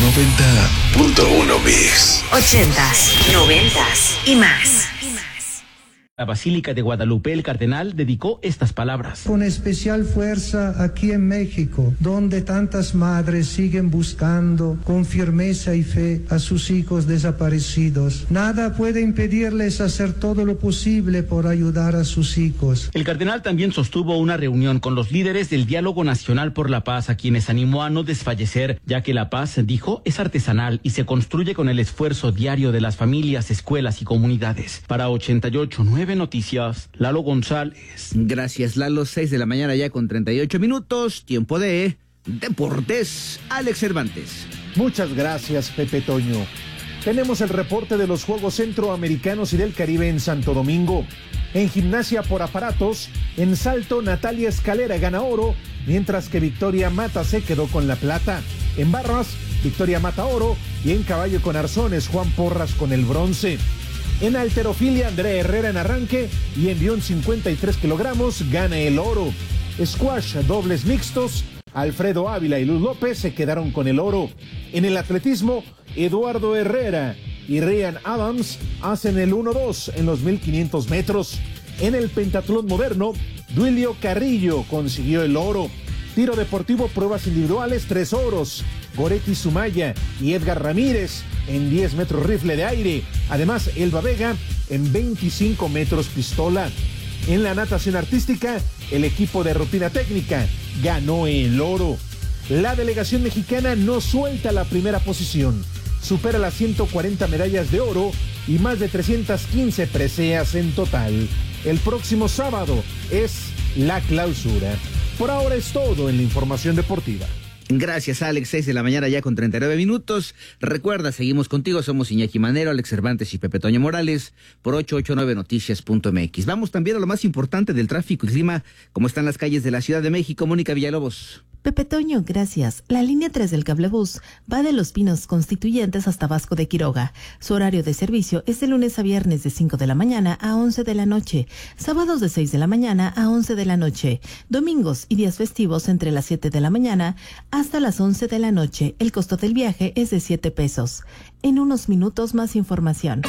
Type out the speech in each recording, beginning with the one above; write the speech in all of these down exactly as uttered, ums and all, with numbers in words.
noventa punto uno Mix. Ochentas, noventas y más. La Basílica de Guadalupe, el cardenal dedicó estas palabras. Con especial fuerza aquí en México, donde tantas madres siguen buscando con firmeza y fe a sus hijos desaparecidos. Nada puede impedirles hacer todo lo posible por ayudar a sus hijos. El cardenal también sostuvo una reunión con los líderes del Diálogo Nacional por la Paz, a quienes animó a no desfallecer, ya que la paz, dijo, es artesanal y se construye con el esfuerzo diario de las familias, escuelas y comunidades. Para ochenta y ocho punto nueve Noticias, Lalo González. Gracias, Lalo. Seis de la mañana ya con treinta y ocho minutos. Tiempo de Deportes. Alex Cervantes. Muchas gracias, Pepe Toño. Tenemos el reporte de los Juegos Centroamericanos y del Caribe en Santo Domingo. En gimnasia por aparatos, en salto Natalia Escalera gana oro, mientras que Victoria Mata se quedó con la plata. En barras, Victoria Mata oro, y en caballo con arzones, Juan Porras con el bronce. En halterofilia, Andrea Herrera en arranque y envión cincuenta y tres kilogramos gana el oro. Squash, dobles mixtos, Alfredo Ávila y Luz López se quedaron con el oro. En el atletismo, Eduardo Herrera y Ryan Adams hacen el uno dos en los mil quinientos metros. En el pentatlón moderno, Duilio Carrillo consiguió el oro. Tiro deportivo, pruebas individuales, tres oros. Goretti Sumaya y Edgar Ramírez en diez metros rifle de aire. Además, Elba Vega en veinticinco metros pistola. En la natación artística, el equipo de rutina técnica ganó el oro. La delegación mexicana no suelta la primera posición. Supera las ciento cuarenta medallas de oro y más de trescientas quince preseas en total. El próximo sábado es la clausura. Por ahora es todo en la información deportiva. Gracias, Alex. Seis de la mañana ya con treinta y nueve minutos. Recuerda, seguimos contigo. Somos Iñaki Manero, Alex Cervantes y Pepe Toño Morales por ochocientos ochenta y nueve noticias punto m x. Vamos también a lo más importante del tráfico y clima. ¿Cómo están las calles de la Ciudad de México? Mónica Villalobos. Pepe Toño, gracias. La línea tres del cablebús va de Los Pinos Constituyentes hasta Vasco de Quiroga. Su horario de servicio es de lunes a viernes de cinco de la mañana a once de la noche, sábados de seis de la mañana a once de la noche, domingos y días festivos entre las siete de la mañana hasta las once de la noche. El costo del viaje es de siete pesos. En unos minutos más información.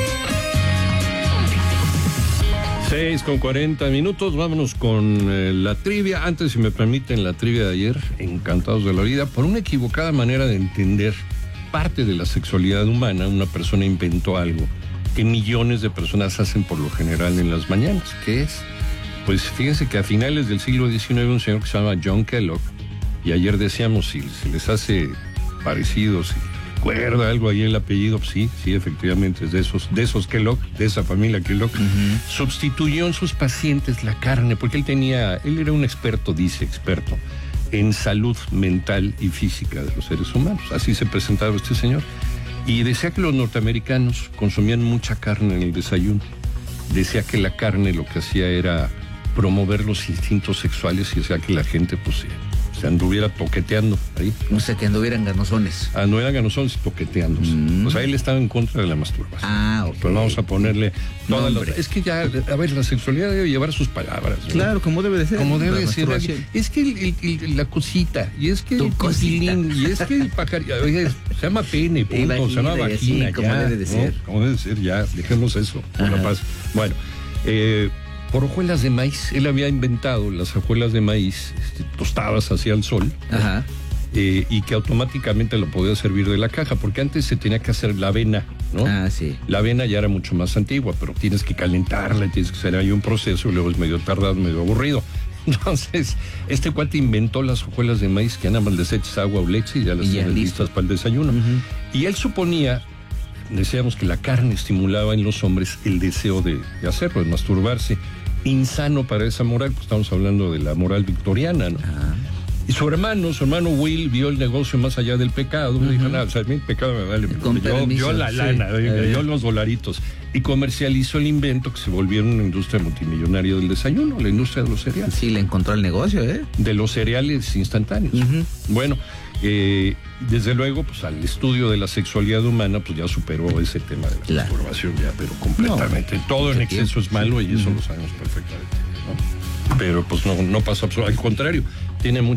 seis con cuarenta minutos, vámonos con eh, la trivia. Antes, si me permiten, la trivia de ayer, encantados de la vida. Por una equivocada manera de entender parte de la sexualidad humana, una persona inventó algo que millones de personas hacen por lo general en las mañanas. ¿Qué es? Pues fíjense que a finales del siglo diecinueve un señor que se llama John Kellogg, y ayer decíamos si, si les hace parecido, si recuerda algo ahí el apellido, sí, sí, efectivamente, es de esos, de esos Kellogg, de esa familia Kellogg, uh-huh. Sustituyó en sus pacientes la carne, porque él tenía, él era un experto, dice experto, en salud mental y física de los seres humanos. Así se presentaba este señor. Y decía que los norteamericanos consumían mucha carne en el desayuno. Decía que la carne lo que hacía era promover los instintos sexuales y hacía que la gente, pues, se, se anduviera toqueteando ahí. O sea, que anduvieran ganosones. Ah, no eran ganosones, toqueteándose. Mm. O sea, él estaba en contra de la masturbación. Ah, ok. Pero vamos a ponerle todas no, las... Es que ya, a ver, la sexualidad debe llevar sus palabras, ¿no? Claro, como debe de ser. Como debe de ser. Es que el, el, el, la cosita, y es que tu el cosilín, y es que el pajarito, oye, se llama pene, punto, vagina, se llama vagina, sí, como ya, debe de ser. ¿no? Como debe de ser, ya, dejemos eso, por la paz. Bueno, eh... por hojuelas de maíz. Él había inventado las hojuelas de maíz este, tostadas hacia el sol. Ajá. Eh, y que automáticamente lo podía servir de la caja, porque antes se tenía que hacer la avena, ¿no? Ah, sí. La avena ya era mucho más antigua, pero tienes que calentarla, tienes que hacer ahí un proceso, y luego es medio tardado, medio aburrido. Entonces, este cuate inventó las hojuelas de maíz que nada más les echas agua o leche y ya las tienes listas para el desayuno. Uh-huh. Y él suponía, decíamos que la carne estimulaba en los hombres el deseo de, de hacerlo, de masturbarse. Insano para esa moral, pues estamos hablando de la moral victoriana, ¿no? Ah. Y su hermano, su hermano Will, vio el negocio más allá del pecado. Uh-huh. Dijo, nada, o sea, a mí el pecado me vale. Yo, yo la lana, sí. yo, yo los dolaritos. Y comercializó el invento que se volvió una industria multimillonaria del desayuno, la industria de los cereales. Sí, le encontró el negocio, ¿eh? De los cereales instantáneos. Uh-huh. Bueno, eh, desde luego, pues al estudio de la sexualidad humana, pues ya superó ese tema de la claro. masturbación, ya, pero completamente. No, todo en exceso es malo y eso uh-huh. lo sabemos perfectamente, ¿no? Pero pues no, no pasa absolutamente, al contrario, tiene mucho